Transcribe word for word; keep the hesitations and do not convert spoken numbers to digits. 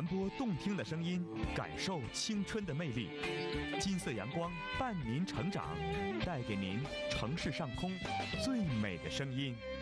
传播动听的声音，感受青春的魅力。金色阳光伴您成长，带给您城市上空最美的声音。